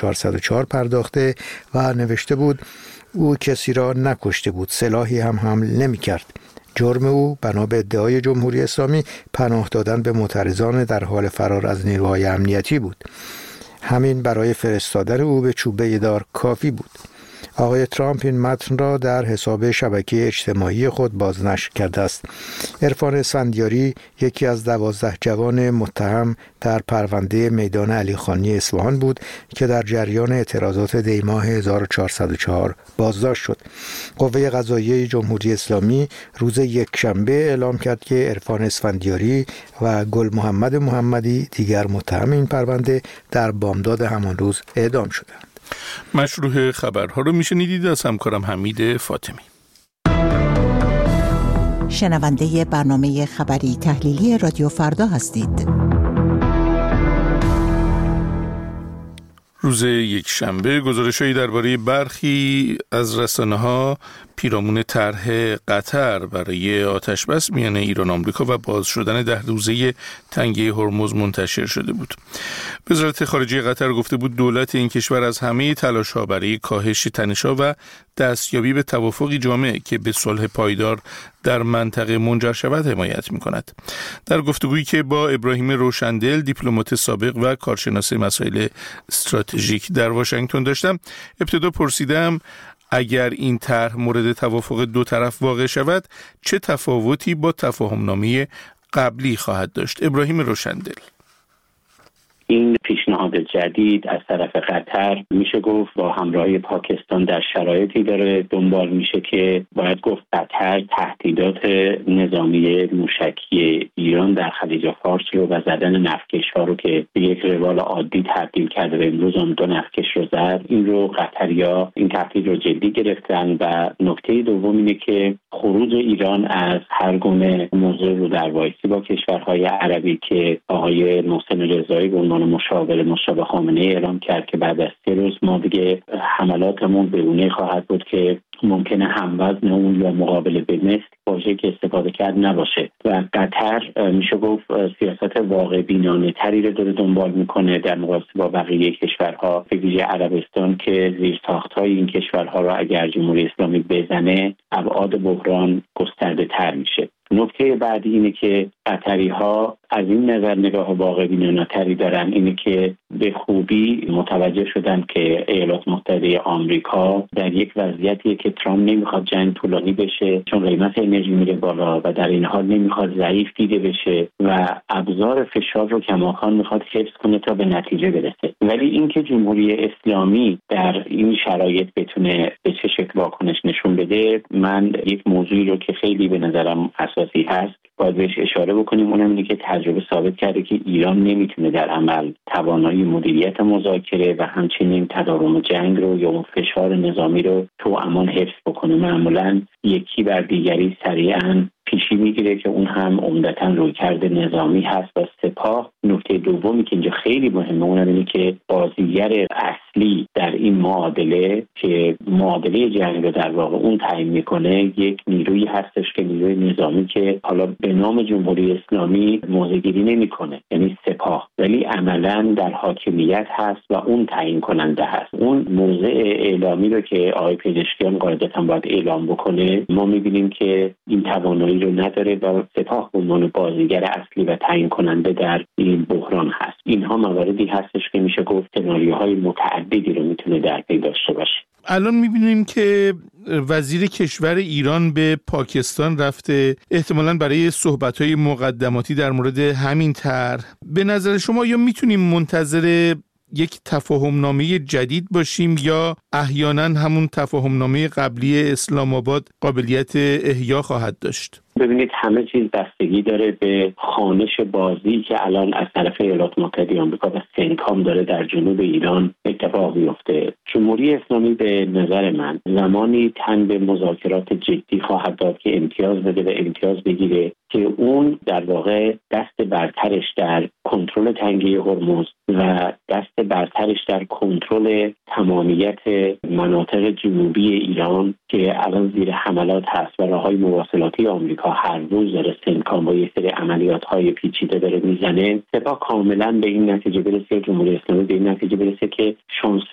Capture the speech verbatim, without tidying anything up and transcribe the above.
چهارصد و چهار پرداخته و نوشته بود او کسی را نکشته بود، سلاحی هم حمل نمی کرد. جرم او بنا به ادعای جمهوری اسلامی پناه دادن به معترضان در حال فرار از نیروهای امنیتی بود. همین برای فرستادن او به چوبه دار کافی بود. آقای ترامپ این متن را در حساب شبکه اجتماعی خود بازنشر کرده است. عرفان اسفندیاری یکی از دوازده جوان متهم در پرونده میدان علیخانی اصفهان بود که در جریان اعتراضات دیماه هزار و چهارصد و چهار بازداشت شد. قوه قضاییه جمهوری اسلامی روز یکشنبه اعلام کرد که عرفان اسفندیاری و گل محمد محمدی دیگر متهم این پرونده در بامداد همان روز اعدام شدند. مشروح خبرها رو میشنیدید از همکارم حمید فاطمی. شنونده برنامه خبری تحلیلی رادیو فردا هستید. روز یک شنبه گزارش‌هایی درباره برخی از رسانه‌ها پیرامون طرح قطر برای آتشبس میان ایران و آمریکا و باز شدن ده روزه تنگه هرمز منتشر شده بود. وزارت خارجه قطر گفته بود دولت این کشور از همه تلاش‌ها برای کاهش تنش‌ها و دستیابی به توافقی جامع که به صلح پایدار در منطقه منجر شود حمایت می‌کند. در گفتگویی که با ابراهیم روشندل دیپلمات سابق و کارشناس مسائل استراتژیک در واشنگتن داشتم، ابتدا پرسیدم اگر این طرح مورد توافق دو طرف واقع شود چه تفاوتی با تفاهم‌نامه قبلی خواهد داشت. ابراهیم روشندل: این پیشنهاد جدید از طرف قطر میشه گفت با همراهی پاکستان در شرایطی داره دنبال میشه که باید گفت قطر تهدیدات نظامی موشکی ایران در خلیج فارس رو و زدن نفتکش‌ها رو که به یک روال عادی تبدیل کرده و امروز هم دو نفتکش رو زد، این رو قطریا این تهدید رو جدی گرفتن. و نکته دوم اینه که خروج ایران از هر گونه موضوع رو در وایسی با کشورهای عربی که آقای محسن رضایی به عنوان مشاور مشتاق خامنه‌ای اعلام کرد که بعد از سه روز ما دیگه حملاتمون به گونه‌ای خواهد بود که ممکنه هموزن اون یا مقابل به مثل واژه‌ای که استفاده کرد نباشه. و قطر میشه گفت سیاست واقع بینانه تری رو داره دنبال میکنه در مقایسه با بقیه کشورها، به ویژه عربستان که زیرساخت‌های این کشورها را اگر جمهوری اسلامی بزنه ابعاد بحران گسترده تر میشه. نکته بعدی اینه که قطری‌ها از این نظر نگاه واقع بینانه‌تری دارن، اینه که به خوبی متوجه شدن که ایالات متحده آمریکا در یک وضعیتیه که ترامپ نمیخواد جنگ طولانی بشه چون قیمت انرژی میره بالا و در این حال نمیخواد ضعیف دیده بشه و ابزار فشار رو کماکان میخواد حفظ کنه تا به نتیجه برسه. ولی اینکه جمهوری اسلامی در این شرایط بتونه به چه شکل واکنش نشون بده، من یک موضوعی رو که خیلی به نظرم اساسی هست باید بهش اشاره بکنیم، اونم اینه که تجربه ثابت کرده که ایران نمیتونه در عمل توانایی مدیریت مذاکره و همچنین تداوم جنگ رو یا اون فشار نظامی رو تو امان حفظ بکنه. معمولاً یکی بر دیگری سریعاً پیشی میگیره که اون هم عمدتاً رویکرد نظامی هست. و سپاه نکته دومی که اینجا خیلی مهمه اونم اینه که بازیگر اصلی در این معادله که معادله جنگ رو در واقع اون تعیین میکنه یک نیروی هستش که نیروی نظامی که حالا به نام جمهوری اسلامی موضع‌گیری نمیکنه، یعنی سپاه، ولی عملاً در حاکمیت هست و اون تعیین کننده هست. اون موضع اعلامی رو که آقای پزشکیان قاعدتاً باید اعلام بکنه، ما میبینیم که این توانایی رو نداره و سپاه به عنوان بازیگر اصلی و تعیین کننده در این بحران هست. اینها مواردی هستش که میشه گفت سناریوهای متعددی رو میتونه در پی داشته باشه. الان میبینیم که وزیر کشور ایران به پاکستان رفته، احتمالاً برای صحبت‌های مقدماتی در مورد همین طرح. به نظر شما یا میتونیم منتظر یک تفاهمنامه جدید باشیم یا احیانا همون تفاهمنامه قبلی اسلام آباد قابلیت احیا خواهد داشت؟ ببینید همه چیز بستگی داره به خوانش بازی که الان از طرف ایالات متحده آمریکا و سنکام داره در جنوب ایران اتفاق میفته. جمهوری اسلامی به نظر من زمانی تن به مذاکرات جدی خواهد داد که امتیاز بده و امتیاز بگیره که اون در واقع دست برترش در کنترل تنگه هرمز و دست برترش در کنترل تمامیت مناطق جنوبی ایران که الان زیر حملات هست و راههای مواصلاتی آمریکا هر روز داره سنکام با یه سری عملیات‌های پیچیده داره میزنه، سپاه کاملا به این نتیجه برسه، جمهوری اسلامی به این نتیجه برسه که شانس